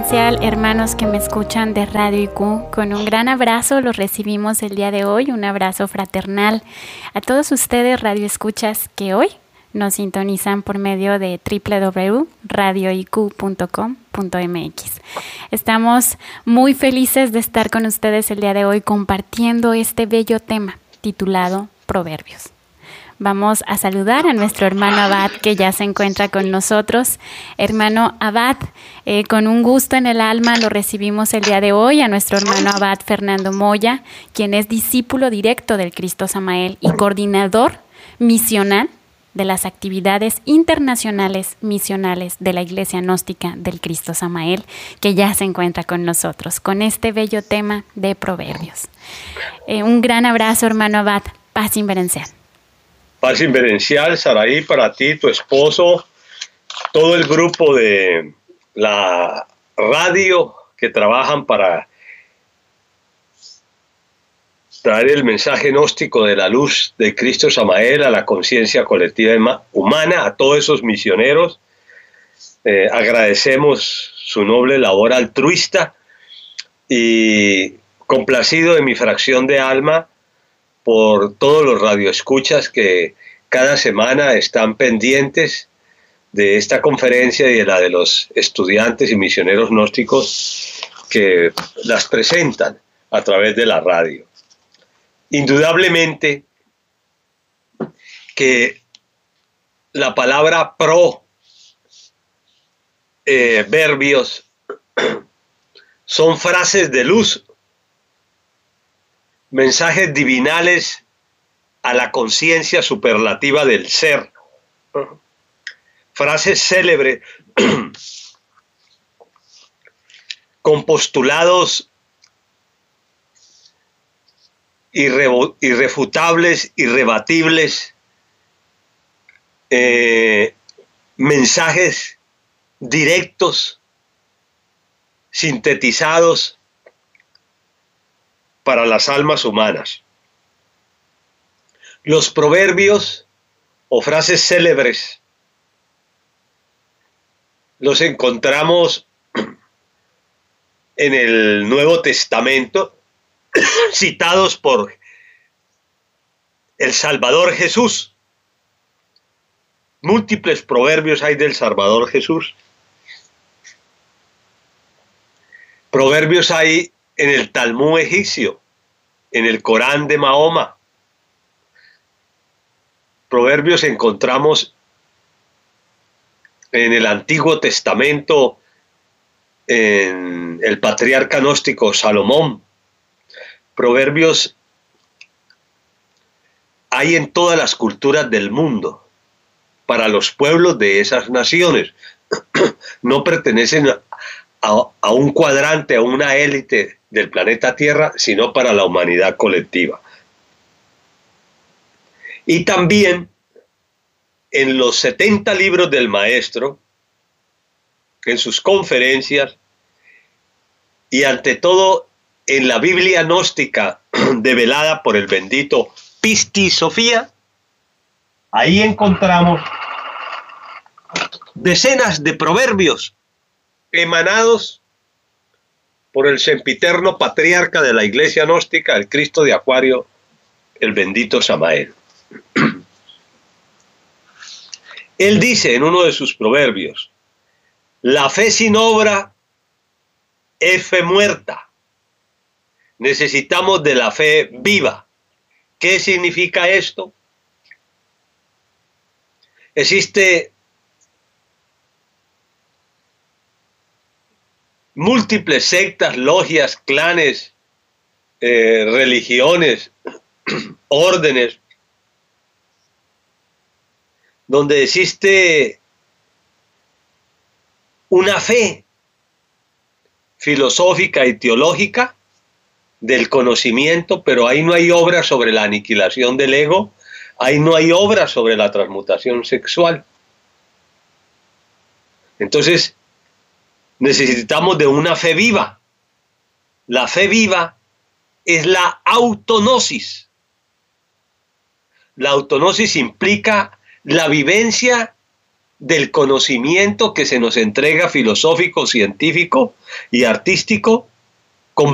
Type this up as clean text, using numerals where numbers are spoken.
Exponencial, hermanos que me escuchan de Radio IQ, con un gran abrazo los recibimos el día de hoy, un abrazo fraternal a todos ustedes radioescuchas que hoy nos sintonizan por medio de www.radioiq.com.mx. Estamos muy felices de estar con ustedes el día de hoy compartiendo este bello tema titulado Proverbios. Vamos a saludar a nuestro hermano Abad, que ya se encuentra con nosotros. Hermano Abad, con un gusto en el alma lo recibimos el día de hoy a nuestro hermano Abad Fernando Moya, quien es discípulo directo del Cristo Samael y coordinador misional de las actividades internacionales misionales de la Iglesia Gnóstica del Cristo Samael, que ya se encuentra con nosotros con este bello tema de Proverbios. Un gran abrazo, hermano Abad. Paz inverencial. Paz inverencial, Saraí, para ti, tu esposo, todo el grupo de la radio que trabajan para traer el mensaje gnóstico de la luz de Cristo Samael a la conciencia colectiva humana, a todos esos misioneros. Agradecemos su noble labor altruista y complacido de mi fracción de alma por todos los radioescuchas que cada semana están pendientes de esta conferencia y de la de los estudiantes y misioneros gnósticos que las presentan a través de la radio. Indudablemente que la palabra verbios son frases de luz, mensajes divinales a la conciencia superlativa del ser. Frases célebres con postulados irrefutables, irrebatibles, mensajes directos, sintetizados para las almas humanas. Los proverbios o frases célebres los encontramos en el Nuevo Testamento, citados por el Salvador Jesús. Múltiples proverbios hay del Salvador Jesús. Proverbios hay en el Talmud egipcio, en el Corán de Mahoma. Proverbios encontramos en el Antiguo Testamento, en el patriarca gnóstico Salomón. Proverbios hay en todas las culturas del mundo, para los pueblos de esas naciones. No pertenecen a un cuadrante, a una élite del planeta Tierra, sino para la humanidad colectiva. Y también en los 70 libros del maestro, en sus conferencias, y ante todo en la Biblia gnóstica develada por el bendito Pisti Sofía, ahí encontramos decenas de proverbios emanados por el sempiterno patriarca de la Iglesia gnóstica, el Cristo de Acuario, el bendito Samael. Él dice en uno de sus proverbios: la fe sin obra es fe muerta. Necesitamos de la fe viva. ¿Qué significa esto? Existe múltiples sectas, logias, clanes, religiones, órdenes, donde existe una fe filosófica y teológica del conocimiento, pero ahí no hay obra sobre la aniquilación del ego, ahí no hay obra sobre la transmutación sexual. Entonces, necesitamos de una fe viva. La fe viva es la autognosis. La autognosis implica la vivencia del conocimiento que se nos entrega filosófico, científico y artístico,